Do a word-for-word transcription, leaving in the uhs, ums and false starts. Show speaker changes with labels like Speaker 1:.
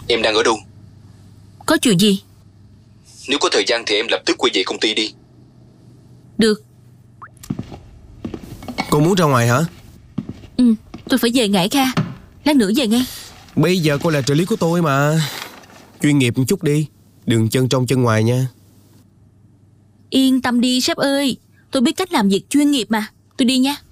Speaker 1: Em đang ở đâu?
Speaker 2: Có chuyện gì?
Speaker 1: Nếu có thời gian thì em lập tức quay về công ty đi.
Speaker 2: Được.
Speaker 3: Cô muốn ra ngoài hả?
Speaker 2: Ừ, tôi phải về ngay Kha. Lát nữa về ngay.
Speaker 3: Bây giờ cô là trợ lý của tôi mà. Chuyên nghiệp một chút đi, đừng chân trong chân ngoài nha.
Speaker 2: Yên tâm đi sếp ơi, tôi biết cách làm việc chuyên nghiệp mà. Tôi đi nha.